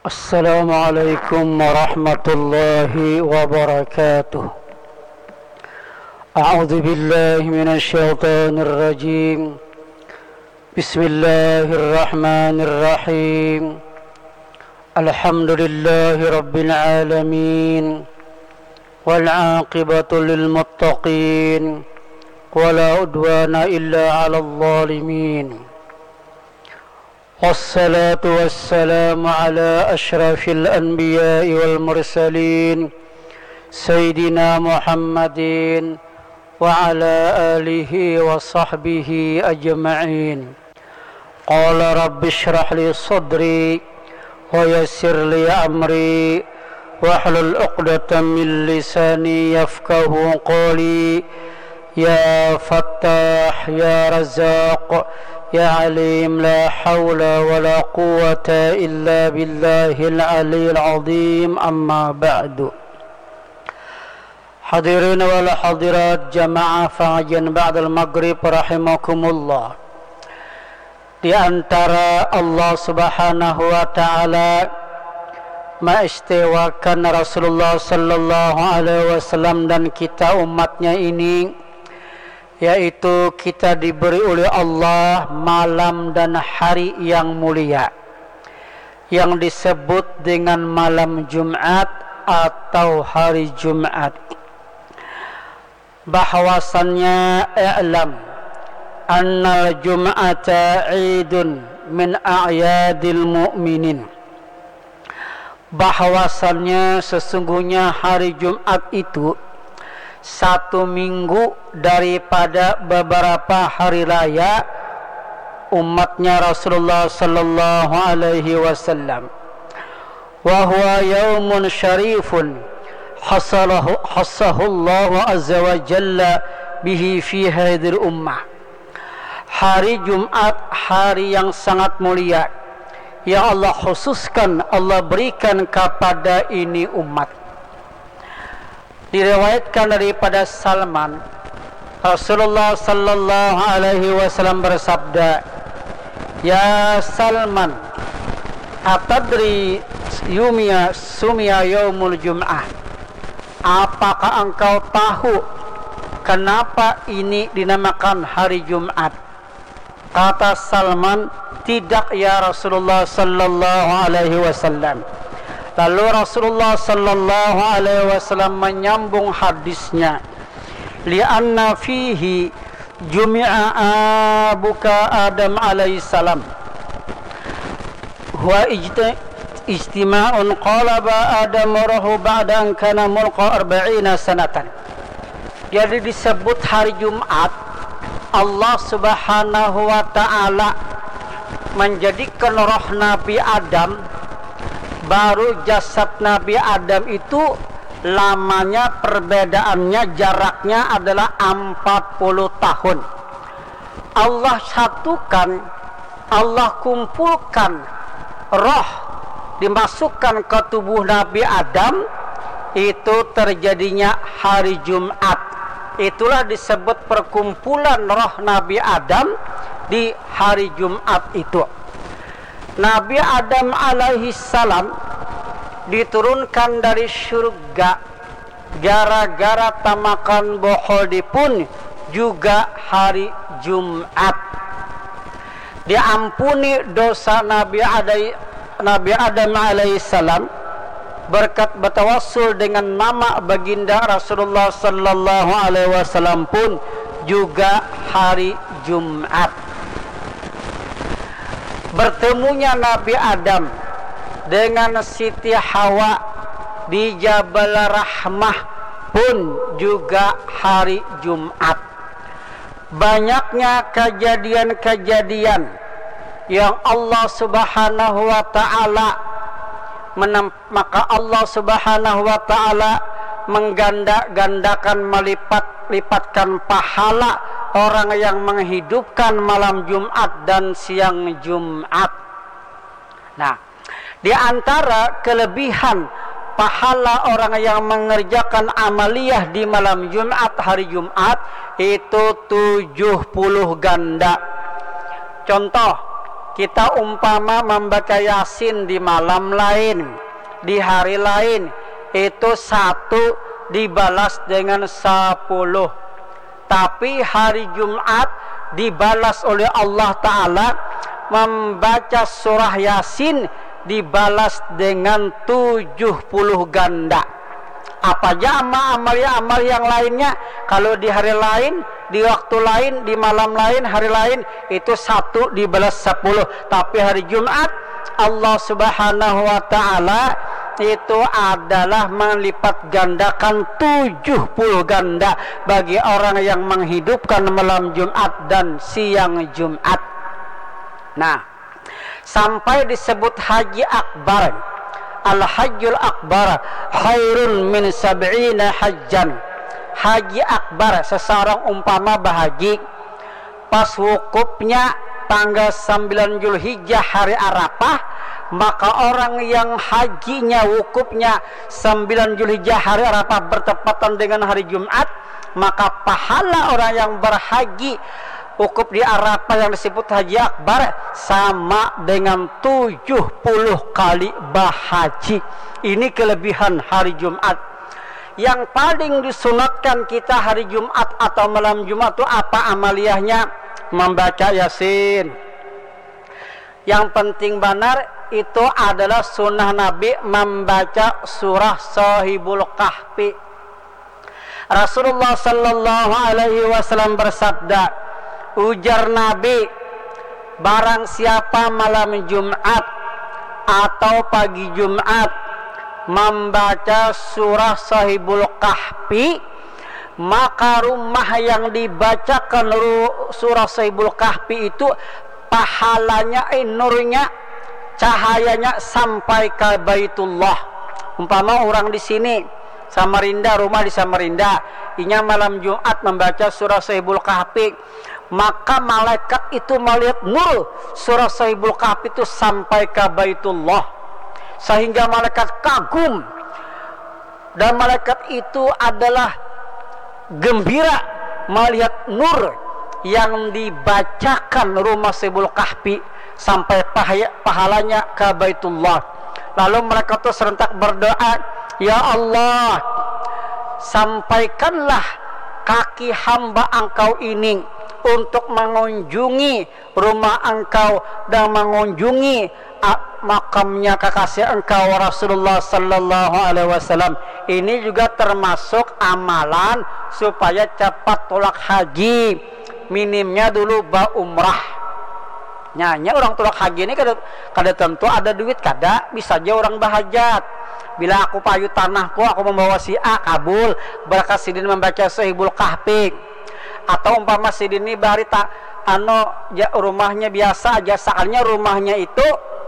السلام عليكم ورحمة الله وبركاته. أعوذ بالله من الشيطان الرجيم. بسم الله الرحمن الرحيم. الحمد لله رب العالمين والعاقبة للمتقين ولا عدوان إلا على الظالمين. والصلاة والسلام على أشرف الأنبياء والمرسلين سيدنا محمد وعلى آله وصحبه أجمعين. قال رب اشرح لي صدري ويسر لي أمري واحلل عقدة من لساني يفقه قولي. يا فتاح يا رزاق يا عليم لا حول ولا قوة إلا بالله العلي العظيم. أما بعد. Hadirin wal hadirat jamaah pengajian ba'dal maghrib rahimakumullah. Di antara Allah Subhanahu wa taala mengistiwakan Rasulullah sallallahu alaihi wasallam dan kita umatnya ini, yaitu kita diberi oleh Allah malam dan hari yang mulia yang disebut dengan malam Jumat atau hari Jumat. Bahwasannya i'lam annal Jum'ata 'idun min a'yadil mu'minin. Bahwasannya sesungguhnya hari Jumat itu satu minggu daripada beberapa hari raya umatnya Rasulullah sallallahu alaihi wasallam. Wa huwa yaumun syarifun hassahu Allah azza wa jalla bihi fi hadhil ummah. Hari Jumat hari yang sangat mulia yang Allah khususkan, Allah berikan kepada ini umat. Diriwayatkan daripada Salman, Rasulullah sallallahu alaihi wasallam bersabda, "Ya Salman, atadri sumiya yaumul jum'ah?" Apakah engkau tahu kenapa ini dinamakan hari Jumat? Kata Salman, "Tidak ya Rasulullah sallallahu alaihi wasallam." Lalu Rasulullah sallallahu alaihi wasallam menyambung hadisnya, "Li'anna fihi jumi'a abuka Adam alaihi salam wa istima'un qalaba Adam rahu ba'da an kana mulqa 40 sanatan." Jadi disebut hari Jumat, Allah Subhanahu wa taala menjadikan roh Nabi Adam, baru jasad Nabi Adam itu lamanya perbedaannya, jaraknya adalah 40 tahun. Allah satukan, Allah kumpulkan roh dimasukkan ke tubuh Nabi Adam, itu terjadinya hari Jumat. Itulah disebut perkumpulan roh Nabi Adam di hari Jumat itu. Nabi Adam alaihi salam diturunkan dari surga gara-gara tamakan bohol pun juga hari Jumat. Diampuni dosa Nabi Adam alaihi salam berkat bertawassul dengan nama baginda Rasulullah sallallahu alaihi wasallam pun juga hari Jumat. Bertemunya Nabi Adam dengan Siti Hawa di Jabal Rahmah pun juga hari Jumat. Banyaknya kejadian-kejadian yang Allah Subhanahu wa taala maka Allah Subhanahu wa taala mengganda-gandakan, melipat-lipatkan pahala orang yang menghidupkan malam Jumat dan siang Jumat. Nah, di antara kelebihan pahala orang yang mengerjakan amaliyah di malam Jumat, hari Jumat itu 70 ganda. Contoh, kita umpama membaca Yasin di malam lain, di hari lain, itu 1 dibalas dengan 10. Tapi hari Jumat dibalas oleh Allah Ta'ala, membaca surah Yasin dibalas dengan 70 ganda. Apa aja amal yang lainnya, kalau di hari lain, di waktu lain, di malam lain, hari lain, itu 1 dibalas 10. Tapi hari Jumat Allah Subhanahu wa Ta'ala itu adalah melipat gandakan 70 ganda bagi orang yang menghidupkan malam Jumat dan siang Jumat. Nah, sampai disebut haji akbar. Al-hajjul akbar khairun min sab'ina hajjan. Haji akbar, seseorang umpama bahaji pas wukufnya tanggal 9 Zulhijjah hari Arafah, maka orang yang hajinya wukufnya 9 Zulhijjah hari Arafah bertepatan dengan hari Jumat, maka pahala orang yang berhaji wukuf di Arafah yang disebut haji akbar sama dengan 70 kali bahaji. Ini kelebihan hari Jumat. Yang paling disunatkan kita hari Jumat atau malam Jumat itu apa amaliyahnya? Membaca Yasin. Yang penting benar itu adalah sunnah Nabi membaca surah Shahibul Kahfi. Rasulullah sallallahu alaihi wasallam bersabda, ujar Nabi, barang siapa malam Jumat atau pagi Jumat membaca surah Shahibul Kahfi, maka rumah yang dibacakan surah Shahibul Kahfi itu pahalanya, nurnya, cahayanya sampai ke Baitullah. Umpama orang di sini Samarinda, rumah di Samarinda, inya malam Jumat membaca surah Shahibul Kahfi, maka malaikat itu melihat nur surah Shahibul Kahfi itu sampai ke Baitullah, sehingga malaikat kagum, dan malaikat itu adalah gembira melihat nur yang dibacakan rumah Shahibul Kahfi sampai pahalanya ke Baitullah. Lalu mereka itu serentak berdoa, ya Allah, sampaikanlah kaki hamba Engkau ini untuk mengunjungi rumah Engkau dan mengunjungi makamnya kekasih Engkau Rasulullah sallallahu alaihi wasallam. Ini juga termasuk amalan supaya cepat tolak haji. Minimnya dulu umrah. Nyanya orang tolak haji ini kada tentu ada duit, kada bisa aja orang bahajat. Bila aku payu tanahku, aku membawa si A, kabul berkat sidin membaca Shahibul Kahfi. Atau umpama sidin ini bari tak rumahnya biasa aja, soalnya rumahnya itu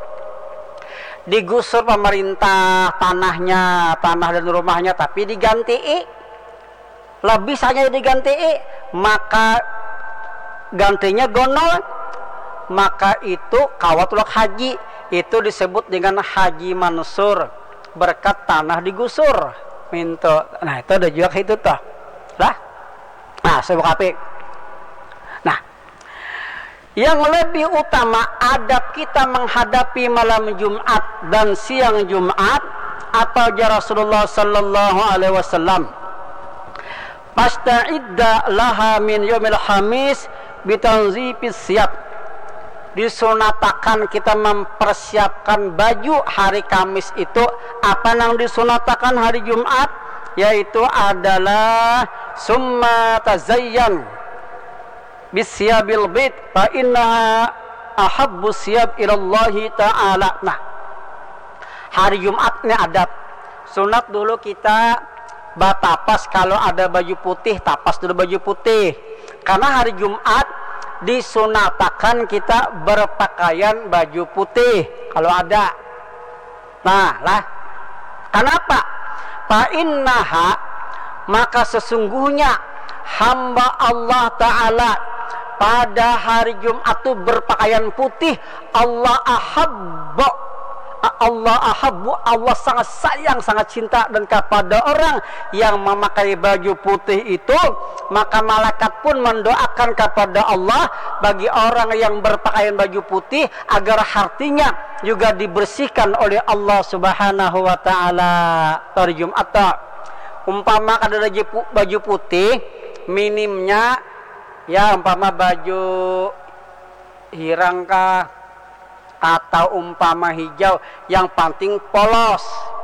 digusur pemerintah, tanah dan rumahnya, tapi diganti, lebih saja diganti, maka gantinya gonol, maka itu kawatulak haji, itu disebut dengan haji mansur, berkat tanah digusur minta. Nah itu ada juga itu toh lah. Nah Shahibul Kahfi. Nah, yang lebih utama adab kita menghadapi malam Jumat dan siang Jumat atau Rasulullah sallallahu alaihi wasallam, fasta'idda laha min yaumil khamis bitanzifis siyab. Disunatakan kita mempersiapkan baju hari Kamis itu. Apa yang disunatakan hari Jumat? Yaitu adalah summa tazayyan bisyabil bait fa innaha ahabbu syab ilallahi ta'ala. Nah, hari Jumat ini adab sunat dulu kita batapas, kalau ada baju putih tapas dulu baju putih, karena hari Jumat disunatakan kita berpakaian baju putih kalau ada. Nah lah, kenapa? Fa innaha, maka sesungguhnya hamba Allah Ta'ala pada hari Jumat itu berpakaian putih. Allah Allah ahabbu, Allah sangat sayang, sangat cinta dan kepada orang yang memakai baju putih itu, maka malaikat pun mendoakan kepada Allah bagi orang yang berpakaian baju putih agar hatinya juga dibersihkan oleh Allah Subhanahu wa taala. Hari Jumat umpama ada baju putih, minimnya ya umpama baju hirangkah atau umpama hijau, yang penting polos.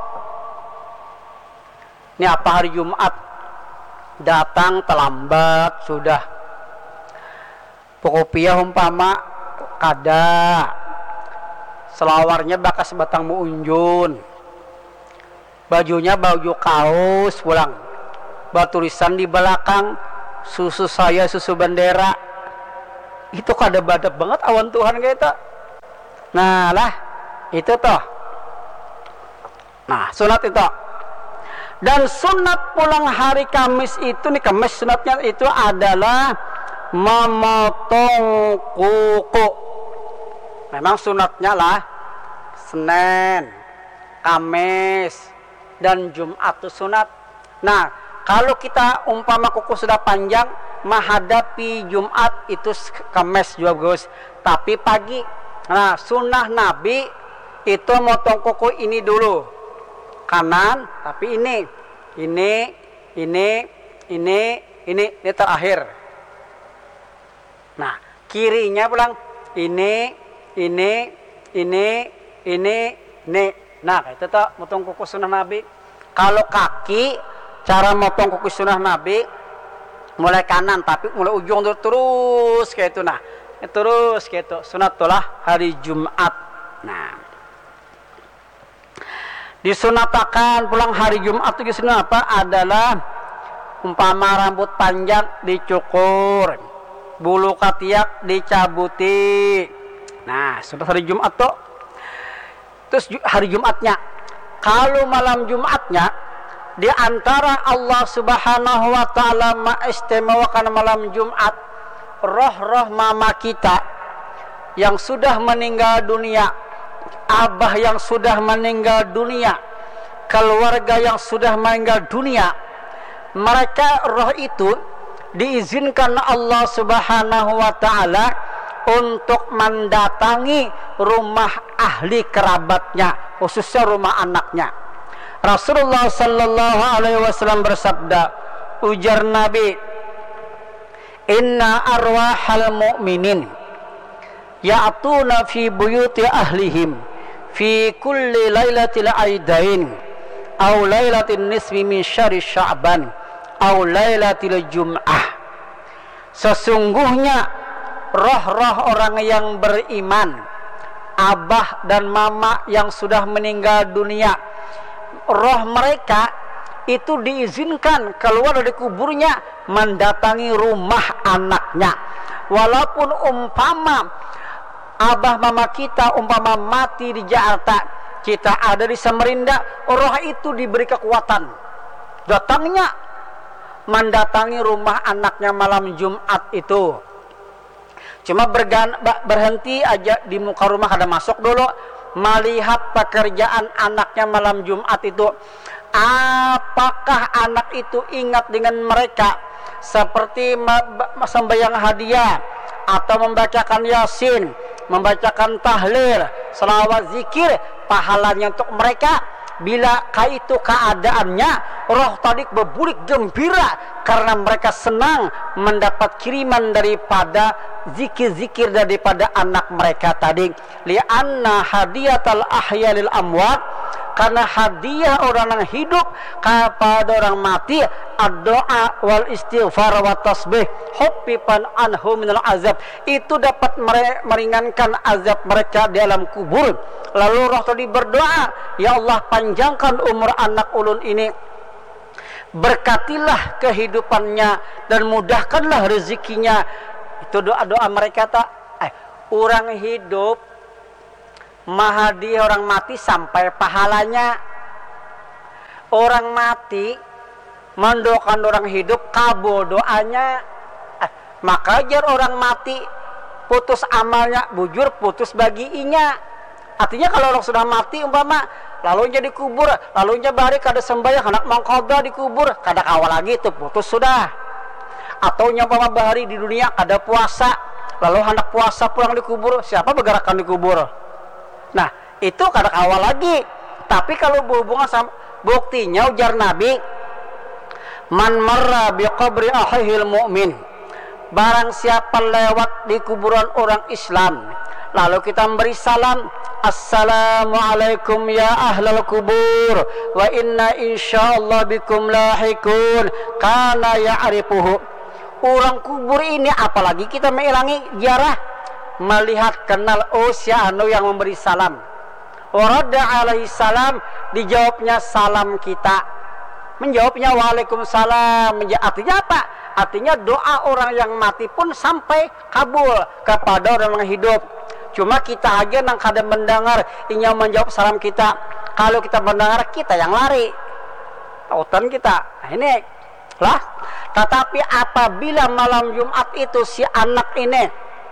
Ini apa hari Jumat datang terlambat sudah. Pokopiah umpama kada, selawarnya bakas batang muunjun, bajunya baju kaos pulang, batulisan di belakang susu saya susu bendera. Itu kada badap banget awan Tuhan kayak itu. Nah lah itu toh. Nah sunat itu. Dan sunat pulang hari Kamis itu nih, Kamis sunatnya itu adalah memotong kuku. Memang sunatnya lah Senin, Kamis, dan Jumat itu sunat. Nah kalau kita umpama kuku sudah panjang menghadapi Jumat itu Kamis juga bagus, tapi pagi. Nah sunnah Nabi itu motong kuku ini dulu kanan, tapi ini terakhir. Nah kirinya pulang ini. Nah itu tuh motong kuku sunnah Nabi. Kalau kaki, cara motong kuku sunnah Nabi mulai kanan tapi mulai ujung terus kayak itu. Nah terus kayak itu sunatulah hari Jumat. Nah disunatakan pulang hari Jumat itu sunat apa adalah umpama rambut panjang dicukur, bulu ketiak dicabuti. Nah sunat hari Jumat tuh. Terus hari Jumatnya, kalau malam Jumatnya di antara Allah Subhanahu wa taala mengistimewakan malam Jumat, roh-roh mama kita yang sudah meninggal dunia, abah yang sudah meninggal dunia, keluarga yang sudah meninggal dunia, mereka roh itu diizinkan Allah Subhanahu wa taala untuk mendatangi rumah ahli kerabatnya, khususnya rumah anaknya. Rasulullah sallallahu alaihi wasallam bersabda, ujar Nabi, inna arwahal mu'minin ya'tuna fi buyuti ahlihim fi kulli lailatil aidain aw lailatin nisfi min syahri sya'ban aw lailatil jum'ah. Sesungguhnya roh-roh orang yang beriman, abah dan mama yang sudah meninggal dunia, roh mereka itu diizinkan keluar dari kuburnya mendatangi rumah anaknya. Walaupun umpama abah mama kita umpama mati di Jakarta, kita ada di Samarinda, roh itu diberi kekuatan datangnya mendatangi rumah anaknya malam Jumat itu. Cuma berhenti aja di muka rumah, kada masuk dulu melihat pekerjaan anaknya malam Jumat itu. Apakah anak itu ingat dengan mereka seperti sembahyang hadiah atau membacakan Yasin, membacakan tahlil, selawat, zikir, pahalanya untuk mereka. Bila itu keadaannya, roh tadi berbulik gembira karena mereka senang mendapat kiriman daripada zikir-zikir daripada anak mereka tadi. Li'anna hadiyatal ahya lil amwat, karena hadiah orang yang hidup kepada orang mati, ad-doa wal istighfar wa tasbih hubbiban anhu minal azab, itu dapat meringankan azab mereka di alam kubur. Lalu roh tadi berdoa, ya Allah panjangkan umur anak ulun ini, berkatilah kehidupannya dan mudahkanlah rezekinya. Itu doa-doa mereka tak. Orang hidup mahadi orang mati sampai pahalanya. Orang mati mendoakan orang hidup kabul doanya. Maka ajar orang mati putus amalnya, bujur putus bagiinya. Artinya kalau orang sudah mati umpama lalu jadi kubur, lalu bari kada sembahyang hendak mangkoda di kubur, kada kawal lagi itu putus sudah. Atau umpama bahari di dunia kada puasa, lalu hendak puasa pulang di kubur, siapa bergerakan di kubur? Nah, itu kada kawal lagi. Tapi kalau berhubungan sama buktinya ujar Nabi, man marra bi qabri akhihil mu'min, barang siapa lewat di kuburan orang Islam, lalu kita beri salam, assalamualaikum ya ahlal kubur, wa inna insyaallah bikum lahikun, kana ya'rifuhu. Orang kubur ini apalagi kita mengilangi ziarah, melihat kenal si anu yang memberi salam. Warada alaihi salam, dijawabnya salam kita, menjawabnya waalaikumsalam. Artinya apa? Artinya doa orang yang mati pun sampai kabul kepada orang yang hidup. Cuma kita aja yang kadang mendengar ingin menjawab salam kita. Kalau kita mendengar, kita yang lari tautan kita. Nah, ini lah. Tetapi apabila malam Jumat itu si anak ini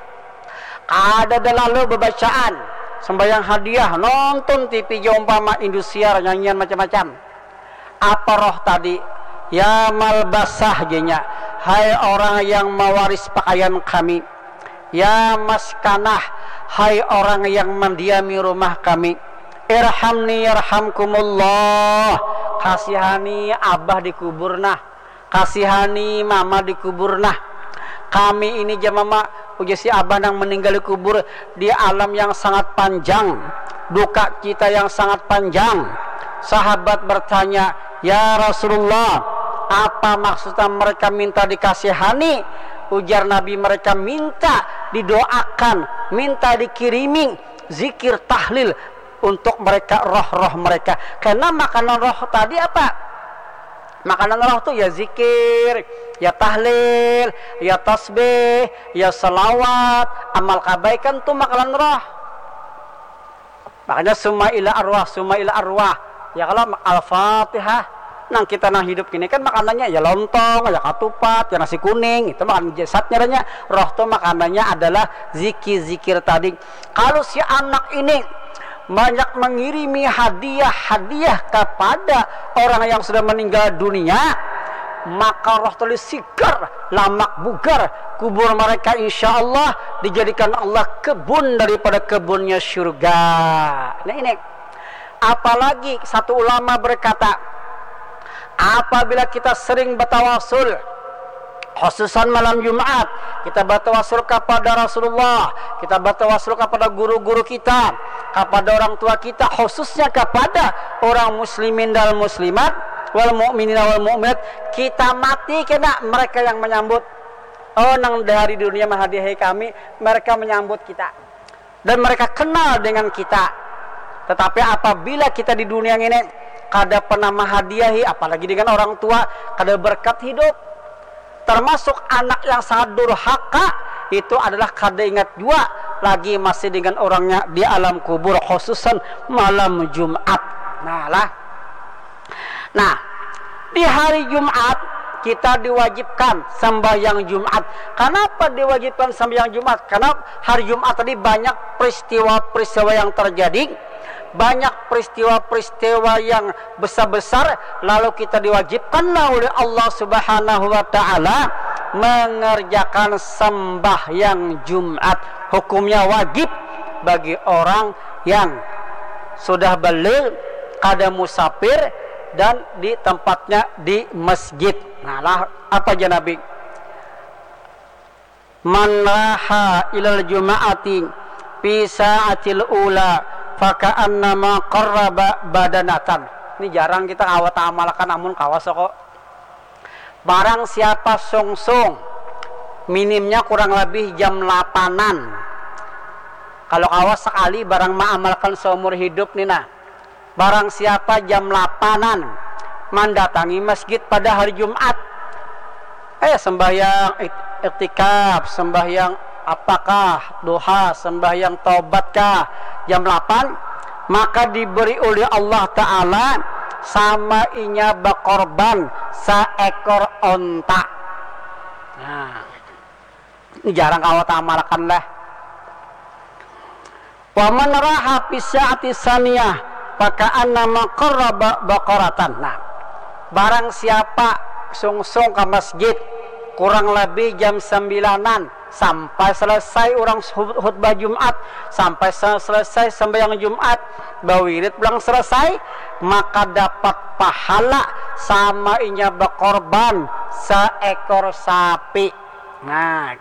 ada lalu berbacaan, sembahyang hadiah, nonton TV umpama Indosiar, nyanyian macam-macam, apa roh tadi? Ya malbasah genya, hai orang yang mewaris pakaian kami. Ya maskanah, hai orang yang mendiami rumah kami. Irhamni yarhamkumullah, kasihani abah di kuburna, kasihani mama di kuburna. Kami ini jamaah uji si abah yang meninggal di kubur di alam yang sangat panjang, duka kita yang sangat panjang. Sahabat bertanya, ya Rasulullah, apa maksudnya mereka minta dikasihani? Ujar Nabi, mereka minta didoakan, minta dikirimi zikir tahlil untuk mereka, roh-roh mereka. Karena makanan roh tadi apa? Makanan roh itu ya zikir, ya tahlil, ya tasbih, ya salawat, amal kebaikan itu makanan roh. Makanya summa ila arwah, summa ila arwah. Ya kalau Al-Fatihah, nang kita nang hidup gini kan makanannya ya lontong, ya ketupat, ya nasi kuning, itu makan jasadnya adanya. Roh itu makanannya adalah zikir-zikir tadi. Kalau si anak ini banyak mengirimi hadiah-hadiah kepada orang yang sudah meninggal dunia, maka roh tulis sigar, lamak bugar, kubur mereka insya Allah dijadikan Allah kebun daripada kebunnya surga. Nah ini, apalagi satu ulama berkata, apabila kita sering bertawasul, khususan malam Jumat, kita bertawasul kepada Rasulullah, kita bertawasul kepada guru-guru kita, kepada orang tua kita, khususnya kepada orang muslimin dan muslimat, wal mu'minin wal mu'minat, kita mati kena mereka yang menyambut. Oh, nang dari dunia menghadiahi kami, mereka menyambut kita dan mereka kenal dengan kita. Tetapi apabila kita di dunia ini kada pernah menghadiahi, apalagi dengan orang tua, kada berkat hidup, termasuk anak yang sangat durhaka, itu adalah kada ingat juga lagi masih dengan orangnya di alam kubur, khususan malam Jumat. Nah, di hari Jumat kita diwajibkan sembahyang Jumat. Kenapa diwajibkan sembahyang Jumat? Karena hari Jumat tadi banyak peristiwa-peristiwa yang terjadi, banyak peristiwa-peristiwa yang besar-besar, lalu kita diwajibkanlah oleh Allah Subhanahu wa taala mengerjakan sembahyang Jumat. Hukumnya wajib bagi orang yang sudah baligh, kada musafir, dan di tempatnya di masjid. Nah lah, apa aja Nabi? Man raha ilal juma'ati fi sa'atil ula faka'annama qarraba badanatan. Ini jarang kita awat amalkan, namun kawas kok. Barang siapa sungsung, minimnya kurang lebih jam 8-an. Kalau kawas sekali barang mengamalkan seumur hidup nih nah. Barang siapa jam 8-an mendatangi masjid pada hari Jumat, sembahyang iktikaf, sembahyang apakah, duha, sembahyang taubatkah, jam 8, maka diberi oleh Allah Ta'ala sama inya bakorban seekor onta. Nah, ini jarang kawat amalkan lah. Wa man raha fi sa'ati saniyah faka'anna maqarraba baqaratan. Nah, barang siapa sungsung ke masjid kurang lebih jam 9-an sampai selesai orang khutbah Jumat, sampai selesai sembahyang Jumat, bawirid pulang selesai, maka dapat pahala sama inya berkorban seekor sapi. Nah,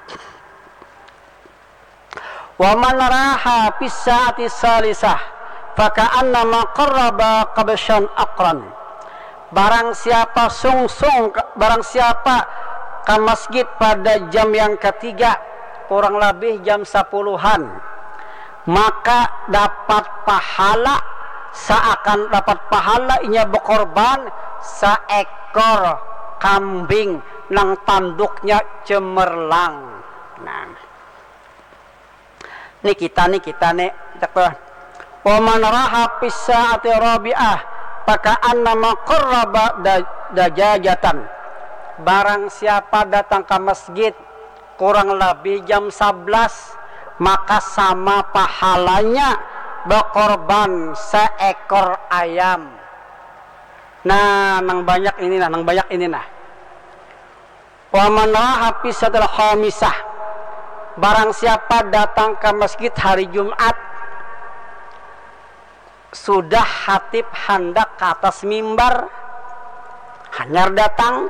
wa man raha fi sa'ati salisah faka'anna maqarraba qabshan aqran. Barang siapa barang siapa ke masjid pada jam yang ketiga kurang lebih jam 10-an, maka dapat pahala seakan dapat pahala inya berkorban seekor kambing nang tanduknya cemerlang. Nah, ini kita nih wa man raha fi sa'ati rabi'ah faka'anna maqarraba dajajatan. Barang siapa datang ke masjid kurang lebih jam 11, maka sama pahalanya berkorban seekor ayam. Nah, nang banyak ini nah. Wa man raha fi sa'atil khamisah. Barang siapa datang ke masjid hari Jumat sudah khatib hendak ke atas mimbar, hanyar datang,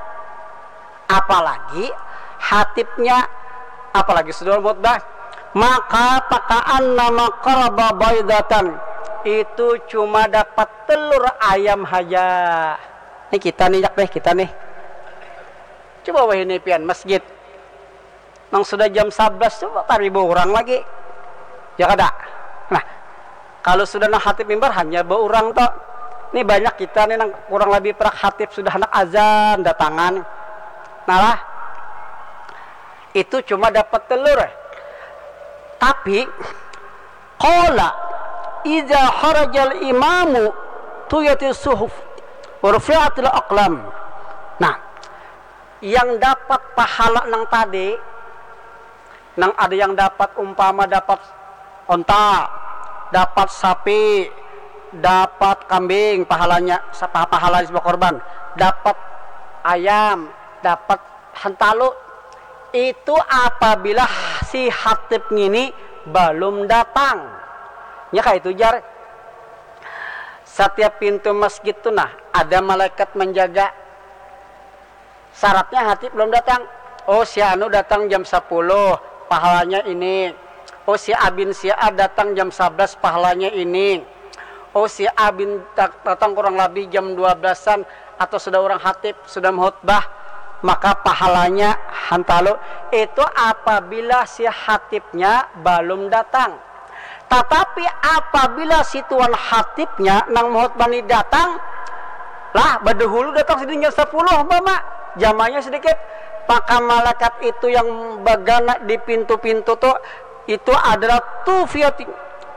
apalagi khatibnya sudah khutbah, maka paka'anna maqarraba baydatan, itu cuma dapat telur ayam saja. Ini kita nih coba wah ini pian masjid nang sudah jam 11 coba 4.000 orang lagi ya kada. Nah, kalau sudah nak khatib mimbar hanya berurang toh. Ini banyak kita nih nang kurang lebih perak khatib sudah anak azan datangan. Nah lah, itu cuma dapat telur. Tapi qala idza kharajal imamu tuyati suhuf wa rufi'atil aqlam. Nah, yang dapat pahala nang tadi, nang ada yang dapat umpama dapat onta, dapat sapi, dapat kambing pahalanya, pahala sebuah korban, dapat ayam, dapat hentalu, itu apabila si khatib ini belum datang. Ya kayak itu jar. Setiap pintu masjid tuh nah ada malaikat menjaga. Syaratnya khatib belum datang. Oh si anu datang jam 10, pahalanya ini. Oh si abin si A datang jam 11, pahalanya ini. Oh si abin datang kurang lebih jam 12-an atau sudah orang khatib sudah khutbah, maka pahalanya hantalu. Itu apabila si khatibnya belum datang. Tetapi apabila si tuan khatibnya nang khutbah ini datang, lah badahulu datang sedikit 10 mama, jamanya sedikit, maka malaikat itu yang bagana di pintu-pintu tuh itu adalah tuyati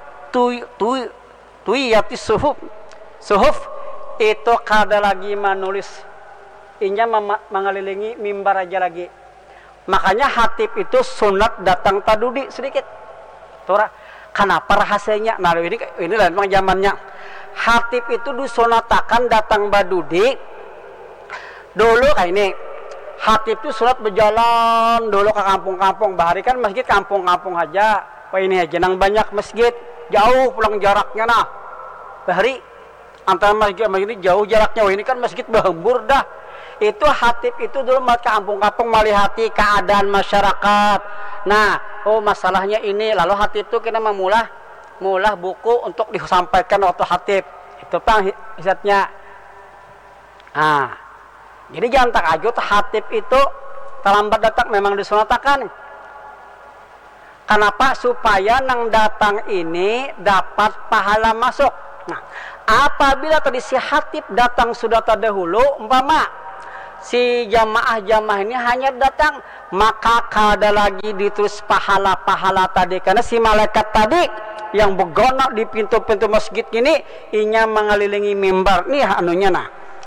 suhuf itu kada lagi menulis, inya mengelilingi mimbar aja lagi. Makanya khatib itu sunat datang tadudi sedikit. Tora, kenapa rahasianya? Nah ini lah memang zamannya. Khatib itu disunatakan datang badudi. Dulu kayak ini, khatib itu sunat berjalan dulu ke kampung-kampung. Bahari kan masjid kampung-kampung aja. Wah ini aja nang banyak masjid, jauh pulang jaraknya nah. Bahari antara masjid ini jauh jaraknya. Wah ini kan masjid berhembur dah. Itu khatib itu dulu ke kampung-kampung melihati keadaan masyarakat. Nah, oh masalahnya ini, lalu khatib itu kita memulah buku untuk disampaikan waktu khatib. Itu pang hisatnya. Nah, jadi jangan tak ajut khatib itu terlambat datang memang disunatakan. Kenapa? Supaya nang datang ini dapat pahala masuk. Nah, apabila tadi si khatib datang sudah terdahulu, umpama si jamaah-jamaah ini hanya datang, maka kada lagi ditulis pahala-pahala tadi, karena si malaikat tadi yang bergonak di pintu-pintu masjid ini inya mengelilingi mimbar nih anunya nah.